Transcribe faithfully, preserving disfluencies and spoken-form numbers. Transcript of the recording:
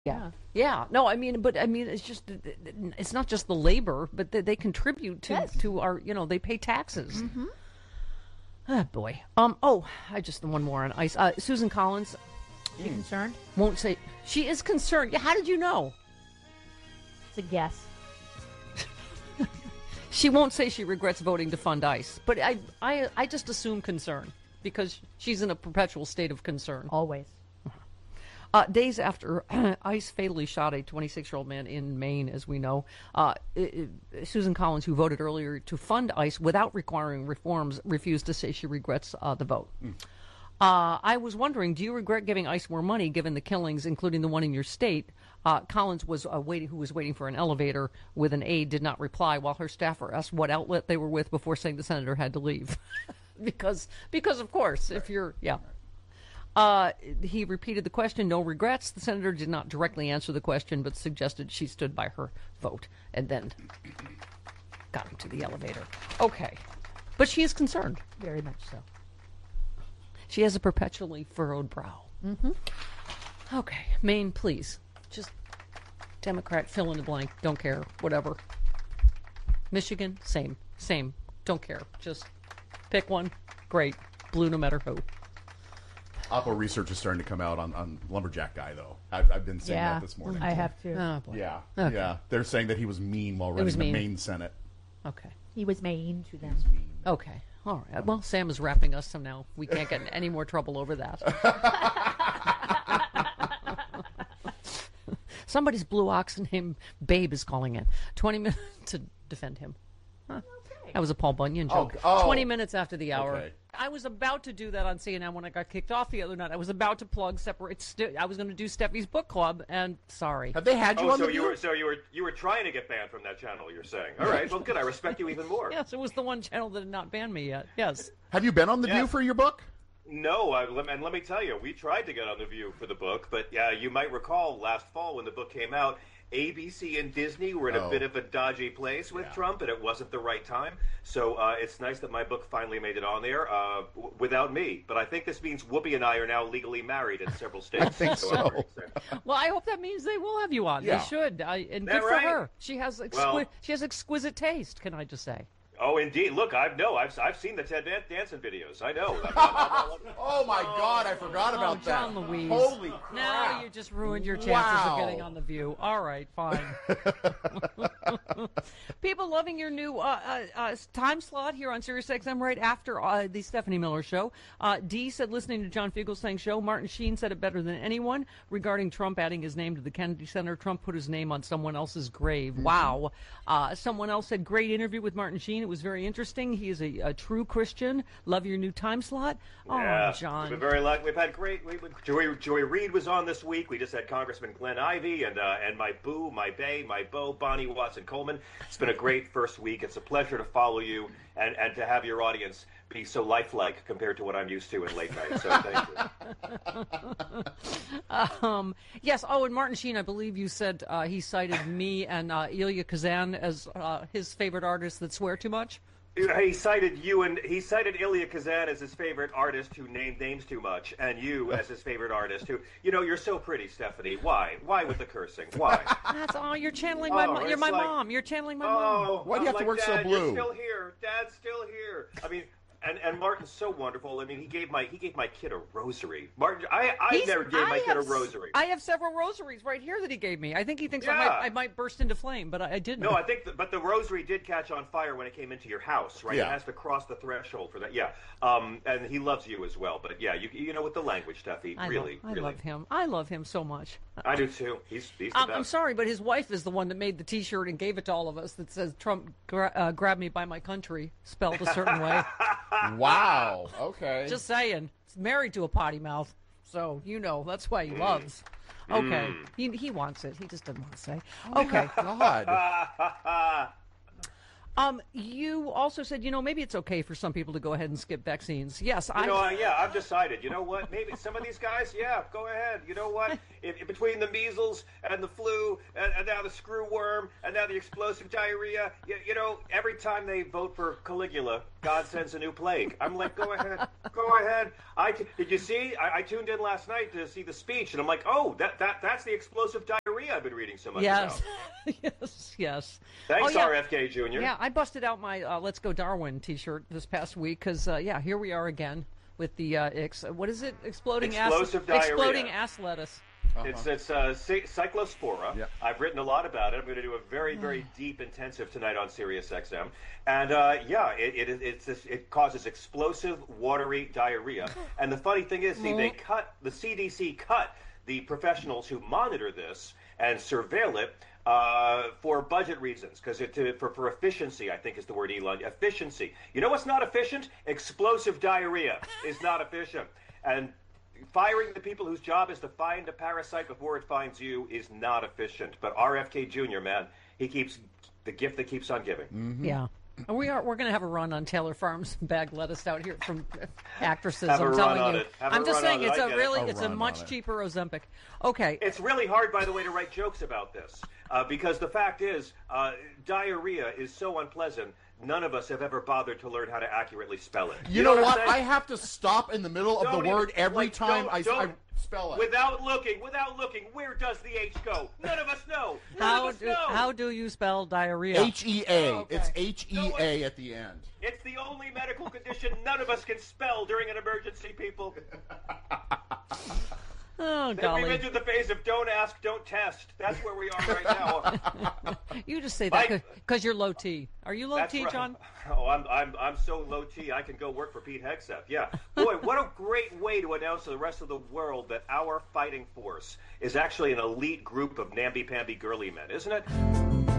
Yeah. Yeah. No, I mean, but I mean, it's just, it's not just the labor, but they, they contribute to, Yes. to our, you know, they pay taxes. Mm-hmm. Oh, boy. Um. Oh, I just, one more on ICE. Uh, Susan Collins You concerned? won't say, she is concerned. Yeah, how did you know? It's a guess. She won't say she regrets voting to fund ICE, but I, I, I just assume concern because she's in a perpetual state of concern. Always. Uh, days after ICE fatally shot a twenty-six-year-old man in Maine, as we know, uh, i- i- Susan Collins, who voted earlier to fund ICE without requiring reforms, refused to say she regrets uh, the vote. Mm. Uh, I was wondering, do you regret giving ICE more money given the killings, including the one in your state? Uh, Collins, was uh, waiting, who was waiting for an elevator with an aide, did not reply, while her staffer asked what outlet they were with before saying the senator had to leave. because, because of course, if you're, yeah. Uh, he repeated the question, no regrets. The senator did not directly answer the question, but suggested she stood by her vote, and then got into the elevator. Okay. But she is concerned. Very much so. She has a perpetually furrowed brow. Mm-hmm. Okay. Maine, please. Just Democrat, fill in the blank. Don't care. Whatever. Michigan, same. Same. Don't care. Just pick one. Great. Blue no matter who. Oppo research is starting to come out on, on Lumberjack Guy, though. I've, I've been saying Yeah, that this morning. I have to. Oh, boy. Yeah, Okay. yeah. They're saying that he was mean while running was the mean. Maine Senate. Okay. He was mean to them. Okay. All right. Well, Sam is wrapping us, so now we can't get in any more trouble over that. Somebody's blue ox named Babe is calling in. twenty minutes to defend him. Huh. Okay. That was a Paul Bunyan joke. Oh, oh. twenty minutes after the hour. Okay. I was about to do that on C N N when I got kicked off the other night. I was about to plug separate. St- I was going to do Steffi's book club, and sorry. Have they had you Oh, on so the you view? were so you were you were trying to get banned from that channel. You're saying, all right, well, good. I respect you even more. Yes, it was the one channel that had not banned me yet. Yes. Have you been on the Yeah. View for your book? No, I, and let me tell you, we tried to get on the View for the book, but yeah, you might recall last fall when the book came out, A B C and Disney were in Oh. a bit of a dodgy place with Yeah. Trump, and it wasn't the right time. So uh, it's nice that my book finally made it on there uh, w- without me. But I think this means Whoopi and I are now legally married in several states. I think I'm so. very excited. Well, I hope that means they will have you on. Yeah. They should. I, and That good right? for her. She has exqui- Well- she has exquisite taste. Can I just say? Oh, indeed. Look, I know. I've I've seen the Ted Dan- Danson videos. I know. I'm- I'm- I'm- Oh my God! I forgot about oh, John that. Louise. Holy crap! Now you just ruined your chances Wow. of getting on the View. All right, fine. People loving your new uh, uh, uh, time slot here on SiriusXM right after uh, the Stephanie Miller Show. Uh, Dee said, listening to John Fugelsang's show, Martin Sheen said it better than anyone regarding Trump adding his name to the Kennedy Center. Trump put his name on someone else's grave. Mm-hmm. Wow. Uh, someone else said, great interview with Martin Sheen. It was very interesting. He is a, a true Christian. Love your new time slot. Oh, Yeah, John. We've been very lucky. We've had great. We, we, Joy, Joy Reid was on this week. We just had Congressman Glenn Ivey and uh, and my boo, my bae, my beau, Bonnie Watson Coleman. It's been a great first week. It's a pleasure to follow you and, and to have your audience be so lifelike compared to what I'm used to in late night. So thank you. Um, yes. Oh, and Martin Sheen, I believe you said uh, he cited me and uh, Ilya Kazan as uh, his favorite artists that swear too much. He cited you and he cited Ilya Kazan as his favorite artist who named names too much, and you as his favorite artist who, you know, you're so pretty, Stephanie. Why? Why with the cursing? Why? That's all. You're channeling my. Oh, mo- you're it's my like- mom. You're channeling my mom. Oh, Why do you have to I'm work like, so Dad, blue? You're still here. Dad's still here. I mean, and and Martin's so wonderful. I mean, he gave my he gave my kid a rosary. Martin, I I He's- never gave my I kid a have s- rosary. I have several rosaries right here that he gave me. I think he thinks I Yeah. might I might burst into flame, but I, I didn't. No, I think, the, but the rosary did catch on fire when it came into your house, right? Yeah. It has to cross the threshold for that. Yeah, um, and he loves you as well. But yeah, you you know, with the language, Steffi, I really, love, I really, love him. I love him so much. I do too. He's he's the Um, best. I'm sorry, but his wife is the one that made the T-shirt and gave it to all of us that says "Trump gra- uh, grabbed me by my country," spelled a certain way. Wow. Okay. Just saying. He's married to a potty mouth, so you know that's why he loves. Okay, he he wants it. He just doesn't want to say. Okay. God. Um, you also said, you know, maybe it's okay for some people to go ahead and skip vaccines. Yes, You I. know, uh, yeah, I've decided. You know what? Maybe some of these guys, yeah, go ahead. You know what? If, if between the measles and the flu and, and now the screw worm and now the explosive diarrhea, you, you know, every time they vote for Caligula, God sends a new plague. I'm like, go ahead, go ahead. I t- did you see? I, I tuned in last night to see the speech, and I'm like, oh, that that that's the explosive diarrhea I've been reading so much Yes, about. yes, yes. Thanks, Oh, yeah. R F K Junior Yeah, I busted out my uh, "Let's Go Darwin" T-shirt this past week because, uh, yeah, here we are again with the uh, ex- what is it? Exploding Explosive ass, diarrhea. exploding ass lettuce. It's it's uh, cy- cyclospora. Yep. I've written a lot about it. I'm going to do a very very deep intensive tonight on Sirius X M, and uh, yeah, it it it's this, it causes explosive watery diarrhea. And the funny thing is, see, they cut the C D C cut the professionals who monitor this and surveil it uh, for budget reasons, because it to, for for efficiency, I think is the word, Elon. Efficiency. You know what's not efficient? Explosive diarrhea is not efficient, and firing the people whose job is to find a parasite before it finds you is not efficient. But R F K Junior, man, he keeps the gift that keeps on giving. Mm-hmm. Yeah. And we are we're going to have a run on Taylor Farms bag lettuce out here from actresses. Have a I'm run telling on you. it. Have a I'm just run saying on it. it's I a get it. really A it's a run on much it. cheaper Ozempic. Okay. It's really hard, by the way, to write jokes about this, uh, because the fact is, uh, diarrhea is so unpleasant. None of us have ever bothered to learn how to accurately spell it. You, know, I'm what? saying? I have to stop in the middle of Don't the word even- every like, time don't- I, don't- I spell it. Without looking, without looking, where does the H go? None of us know. None How of us do, know. how do you spell diarrhea? H E A. Oh, okay. It's H E No, A at the end. It's the only medical condition none of us can spell during an emergency, people. Oh, We've golly. entered the phase of don't ask, don't test. That's where we are right now. You just say that Mike- because you're low T. Are you low That's T, right. John? Oh, I'm, I'm, I'm so low T, I can go work for Pete Hegseth. Yeah. Boy, what a great way to announce to the rest of the world that our fighting force is actually an elite group of namby-pamby girly men, isn't it?